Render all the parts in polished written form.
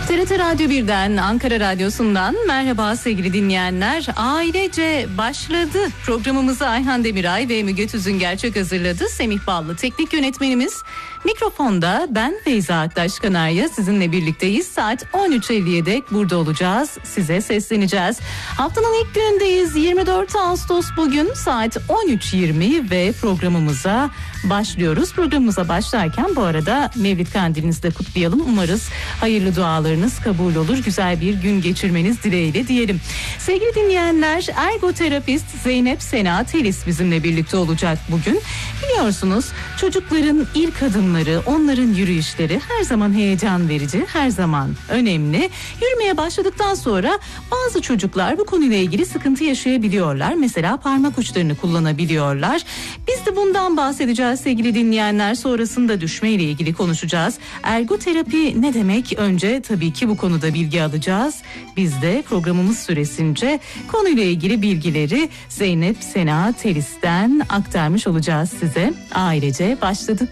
TRT Radyo 1'den, Ankara Radyosu'ndan merhaba sevgili dinleyenler. Ailece başladı. Programımızı Ayhan Demiray ve Müge Tüzüngerçek hazırladı. Semih Ballı teknik yönetmenimiz. Mikrofonda ben Feyza Aktaş Kanarya sizinle birlikteyiz. Saat 13.50'ye dek burada olacağız. Size sesleneceğiz. Haftanın ilk günündeyiz. 24 Ağustos bugün saat 13.20 ve programımıza başlıyoruz. Programımıza başlarken bu arada Mevlid Kandilinizi de kutlayalım. Umarız hayırlı dualarınız kabul olur. Güzel bir gün geçirmeniz dileğiyle diyelim. Sevgili dinleyenler, ergoterapist Zeynep Sena Telis bizimle birlikte olacak bugün. Biliyorsunuz çocukların ilk adımları, onların yürüyüşleri her zaman heyecan verici, her zaman önemli. Yürümeye başladıktan sonra bazı çocuklar bu konuyla ilgili sıkıntı yaşayabiliyorlar. Mesela parmak uçlarını kullanabiliyorlar. Biz de bundan bahsedeceğiz sevgili dinleyenler. Sonrasında düşmeyle ilgili konuşacağız. Ergoterapi ne demek? Önce tabii ki bu konuda bilgi alacağız. Biz de programımız süresince konuyla ilgili bilgileri Zeynep Sena Telis'ten aktarmış olacağız size. Ailece başladı.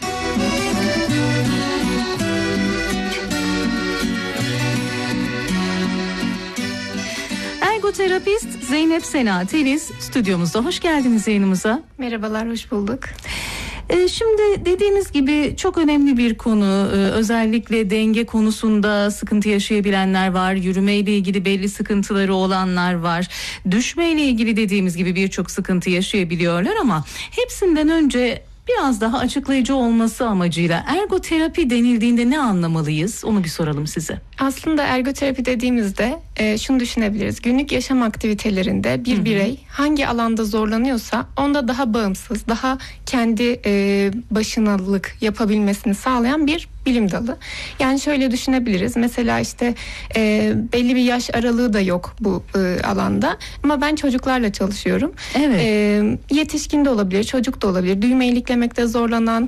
Ergoterapist Zeynep Sena Telis stüdyomuzda. Hoş geldiniz yayınımıza. Merhabalar, hoş bulduk. Şimdi dediğimiz gibi çok önemli bir konu. Özellikle denge konusunda sıkıntı yaşayabilenler var. Yürümeyle ilgili belli sıkıntıları olanlar var. Düşmeyle ilgili dediğimiz gibi birçok sıkıntı yaşayabiliyorlar ama hepsinden önce biraz daha açıklayıcı olması amacıyla ergoterapi denildiğinde ne anlamalıyız? Onu bir soralım size. Aslında ergoterapi dediğimizde şunu düşünebiliriz. Günlük yaşam aktivitelerinde bir birey hangi alanda zorlanıyorsa onda daha bağımsız, daha kendi başınalık yapabilmesini sağlayan bir bilim dalı. Yani şöyle düşünebiliriz. Mesela işte belli bir yaş aralığı da yok bu alanda. Ama ben çocuklarla çalışıyorum. Evet. Yetişkin de olabilir, çocuk da olabilir. Düğme iliklemekte zorlanan,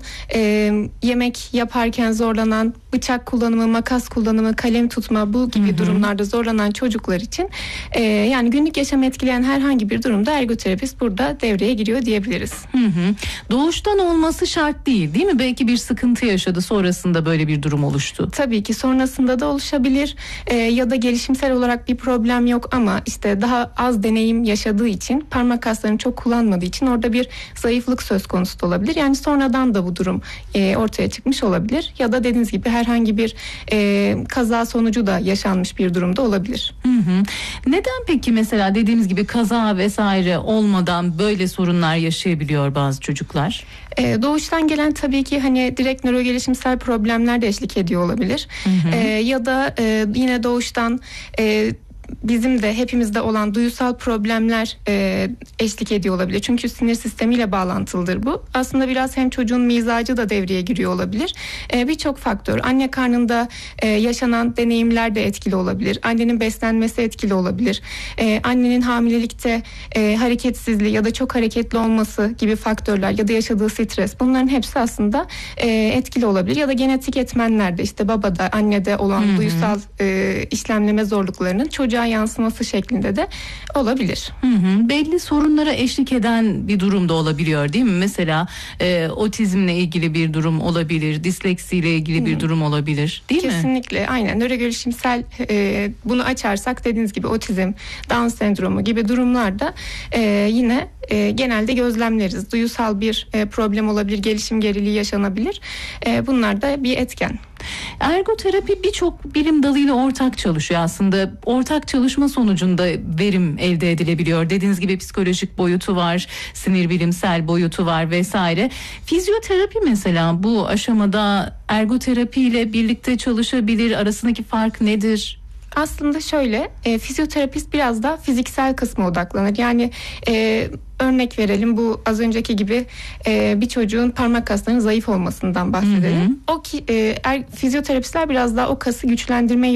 yemek yaparken zorlanan, bıçak kullanımı, makas kullanımı, kalem tutma bu gibi durumlarda zorlanan çocuklar için yani günlük yaşamı etkileyen herhangi bir durumda ergoterapist burada devreye giriyor diyebiliriz. Doğuştan olması şart değil mi? Belki bir sıkıntı yaşadı, sonrasında böyle bir durum oluştu. Tabii ki sonrasında da oluşabilir ya da gelişimsel olarak bir problem yok ama işte daha az deneyim yaşadığı için, parmak kaslarını çok kullanmadığı için orada bir zayıflık söz konusu da olabilir. Yani sonradan da bu durum ortaya çıkmış olabilir ya da dediğiniz gibi herhangi bir kaza sonucu da yaşanmış bir durumda olabilir. Neden peki mesela dediğimiz gibi kaza vesaire olmadan böyle sorunlar yaşayabiliyor bazı çocuklar? Doğuştan gelen tabii ki hani direkt nörogelişimsel problemler de eşlik ediyor olabilir. Ya da yine doğuştan bizim de hepimizde olan duysal problemler eşlik ediyor olabilir. Çünkü sinir sistemiyle bağlantılıdır bu. Aslında biraz hem çocuğun mizacı da devreye giriyor olabilir. Birçok faktör. Anne karnında yaşanan deneyimler de etkili olabilir. Annenin beslenmesi etkili olabilir. Annenin hamilelikte hareketsizliği ya da çok hareketli olması gibi faktörler ya da yaşadığı stres, bunların hepsi aslında etkili olabilir. Ya da genetik etmenler de işte babada, annede olan duysal işlemleme zorluklarının çocuğa yansıması şeklinde de olabilir. Belli sorunlara eşlik eden bir durum da olabiliyor değil mi? Mesela otizmle ilgili bir durum olabilir, disleksiyle ilgili bir durum olabilir değil mi? Kesinlikle, aynen. Nörogelişimsel bunu açarsak dediğiniz gibi otizm, Down sendromu gibi durumlarda yine genelde gözlemleriz. Duyusal bir problem olabilir, gelişim geriliği yaşanabilir. Bunlar da bir etken. Ergoterapi birçok bilim dalıyla ortak çalışıyor aslında. Ortak çalışma sonucunda verim elde edilebiliyor. Dediğiniz gibi psikolojik boyutu var, sinir bilimsel boyutu var vesaire. Fizyoterapi mesela bu aşamada ergoterapi ile birlikte çalışabilir. Arasındaki fark nedir? Aslında şöyle, fizyoterapist biraz da fiziksel kısma odaklanır. Yani örnek verelim, bu az önceki gibi bir çocuğun parmak kaslarının zayıf olmasından bahsedelim. O ki fizyoterapistler biraz daha o kası güçlendirme